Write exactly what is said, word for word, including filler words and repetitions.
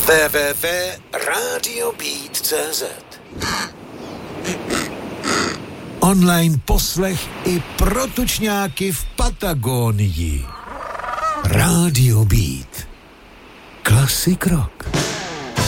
w w w tečka radio beat tečka cé zet. Online poslech i pro tučňáky v Patagónii. Radio Beat. Classic rock.